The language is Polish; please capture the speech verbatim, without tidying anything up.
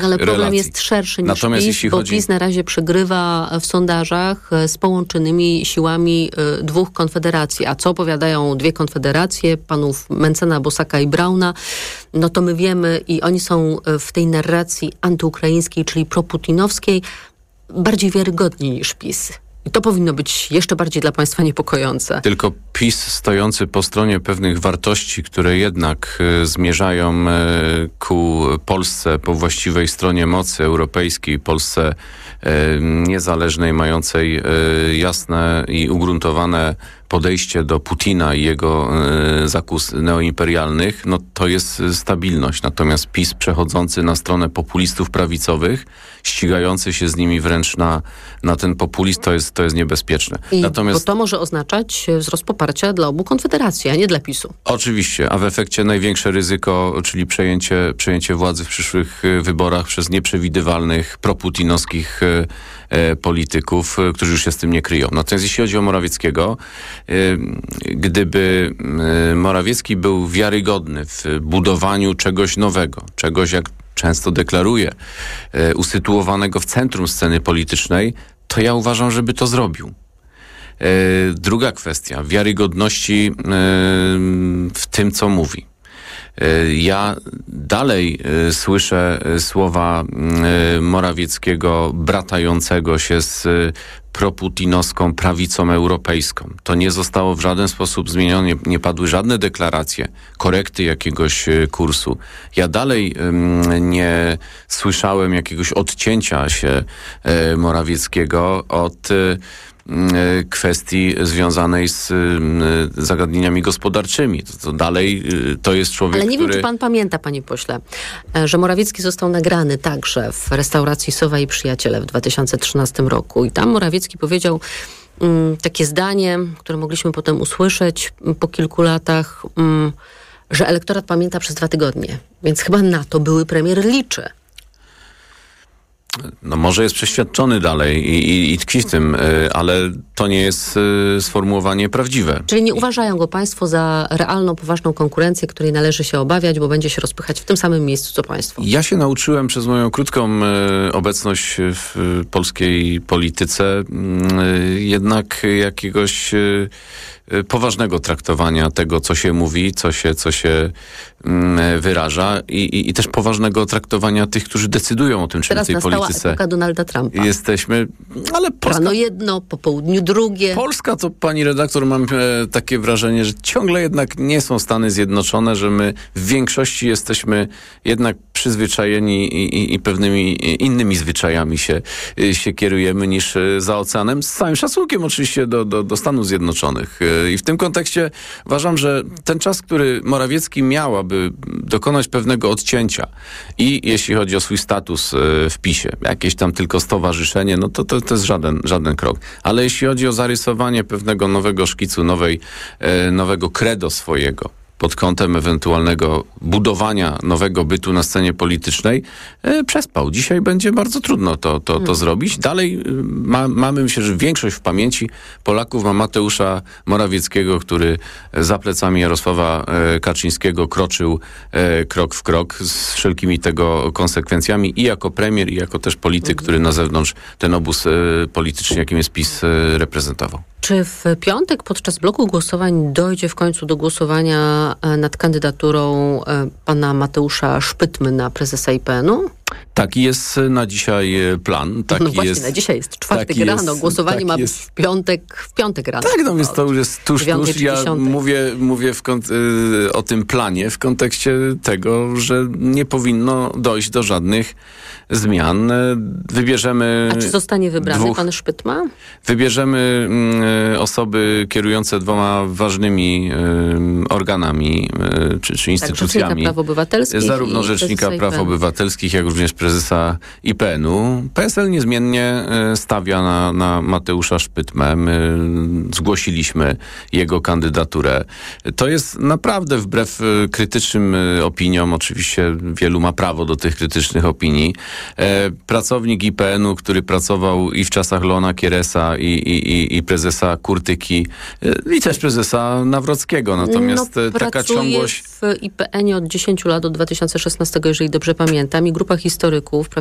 Ale problem relacji. jest szerszy niż Natomiast PiS, jeśli bo chodzi... PiS na razie przegrywa w sondażach z połączonymi siłami y, dwóch konfederacji. A co opowiadają dwie konfederacje, panów Mencena, Bosaka i Brauna, no to my wiemy i oni są w tej narracji antyukraińskiej, czyli proputinowskiej, bardziej wiarygodni niż PiS. I to powinno być jeszcze bardziej dla państwa niepokojące. Tylko PiS stojący po stronie pewnych wartości, które jednak y, zmierzają y, ku Polsce po właściwej stronie mocy europejskiej, Polsce y, niezależnej, mającej y, jasne i ugruntowane podejście do Putina i jego y, zakus neoimperialnych, no to jest stabilność. Natomiast PiS przechodzący na stronę populistów prawicowych, ścigający się z nimi wręcz na, na ten populizm, to jest, to jest niebezpieczne. I Natomiast, bo to może oznaczać wzrost poparcia dla obu konfederacji, a nie dla PiSu. Oczywiście, a w efekcie największe ryzyko, czyli przejęcie, przejęcie władzy w przyszłych wyborach przez nieprzewidywalnych, proputinowskich e, polityków, którzy już się z tym nie kryją. Natomiast jeśli chodzi o Morawieckiego, e, gdyby e, Morawiecki był wiarygodny w budowaniu czegoś nowego, czegoś, jak często deklaruje, e, usytuowanego w centrum sceny politycznej, to ja uważam, żeby to zrobił. E, druga kwestia, wiarygodności e, w tym, co mówi. E, ja dalej e, słyszę e, słowa e, Morawieckiego bratającego się z e, proputinowską prawicą europejską. To nie zostało w żaden sposób zmienione, nie, nie padły żadne deklaracje, korekty jakiegoś e, kursu. Ja dalej e, nie słyszałem jakiegoś odcięcia się e, Morawieckiego od e, kwestii związanej z y, zagadnieniami gospodarczymi. To, to dalej y, to jest człowiek, Ale nie który... wiem, czy pan pamięta, panie pośle, że Morawiecki został nagrany także w restauracji Sowa i Przyjaciele w dwa tysiące trzynastym roku. I tam Morawiecki powiedział um, takie zdanie, które mogliśmy potem usłyszeć po kilku latach, um, że elektorat pamięta przez dwa tygodnie. Więc chyba na to były premier liczy. No może jest przeświadczony dalej i, i, i tkwi w tym, y, ale to nie jest y, sformułowanie prawdziwe. Czyli nie uważają go państwo za realną, poważną konkurencję, której należy się obawiać, bo będzie się rozpychać w tym samym miejscu, co państwo. Ja się nauczyłem przez moją krótką y, obecność w y, polskiej polityce y, jednak jakiegoś y, y, poważnego traktowania tego, co się mówi, co się, co się y, wyraża i, i, i też poważnego traktowania tych, którzy decydują o tym, czym w tej polityce epoka Donalda Trumpa. Jesteśmy, ale Polska... Rano jedno, po południu drugie. Polska to, pani redaktor, mam e, takie wrażenie, że ciągle jednak nie są Stany Zjednoczone, że my w większości jesteśmy jednak przyzwyczajeni i, i, i pewnymi innymi zwyczajami się, się kierujemy niż za oceanem. Z całym szacunkiem oczywiście do, do, do Stanów Zjednoczonych. I w tym kontekście uważam, że ten czas, który Morawiecki miał, aby dokonać pewnego odcięcia i jeśli chodzi o swój status w PiSie, jakieś tam tylko stowarzyszenie, no to, to, to jest żaden, żaden krok. Ale jeśli chodzi o zarysowanie pewnego nowego szkicu, nowej, e, nowego credo swojego pod kątem ewentualnego budowania nowego bytu na scenie politycznej, e, przespał. Dzisiaj będzie bardzo trudno to, to, to hmm. zrobić. Dalej ma, mamy, myślę, że większość w pamięci Polaków ma Mateusza Morawieckiego, który za plecami Jarosława e, Kaczyńskiego kroczył e, krok w krok z wszelkimi tego konsekwencjami i jako premier, i jako też polityk, hmm. który na zewnątrz ten obóz e, polityczny, jakim jest PiS, e, reprezentował. Czy w piątek podczas bloku głosowań dojdzie w końcu do głosowania nad kandydaturą pana Mateusza Szpytmy na prezesa I P N u? Taki jest na dzisiaj plan. Taki no właśnie, jest, na dzisiaj jest czwartek rano. Jest, Głosowanie ma być jest. w piątek, w piątek rano. Tak, no więc to już jest tuż, tuż. Ja mówię, mówię w kont- y, o tym planie w kontekście tego, że nie powinno dojść do żadnych zmian. Wybierzemy... A czy zostanie wybrany dwóch, pan Szpytma? Wybierzemy y, osoby kierujące dwoma ważnymi y, organami y, czy, czy instytucjami. Tak, Rzecznika Praw Obywatelskich. Zarówno Rzecznika Praw Obywatelskich, jak również prezesa I P N u. P S L niezmiennie stawia na, na Mateusza Szpytmę. My zgłosiliśmy jego kandydaturę. To jest naprawdę wbrew krytycznym opiniom, oczywiście wielu ma prawo do tych krytycznych opinii, pracownik I P N u, który pracował i w czasach Leona Kieresa i, i, i prezesa Kurtyki i też prezesa Nawrockiego. Natomiast no, taka ciągłość... w I P N ie od dziesięciu lat, od dwa tysiące szesnastego, jeżeli dobrze pamiętam, i grupa historii historyków,